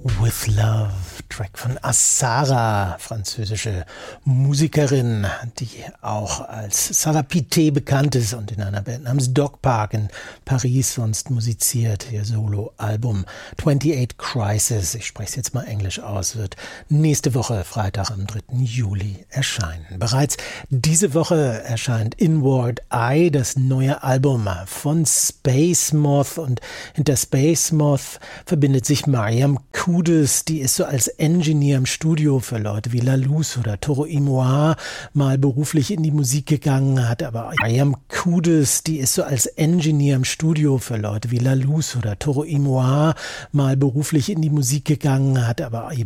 With Love, Track von Assara, französische Musikerin, die auch als Sarah Pité bekannt ist und in einer Band namens Dog Park in Paris sonst musiziert. Ihr Soloalbum 28 Crisis, ich spreche es jetzt mal Englisch aus, wird nächste Woche, Freitag am 3. Juli erscheinen. Bereits diese Woche erscheint Inward Eye, das neue Album von Space Moth, und hinter Space Moth verbindet sich Mariam Kudus, die ist so als Engineer im Studio für Leute wie La Luz oder Toro y Moi mal beruflich in die Musik gegangen, hat aber Mariam Kudus, die ist so als Engineer im Studio für Leute wie La Luz oder Toro y Moi mal beruflich in die Musik gegangen, hat aber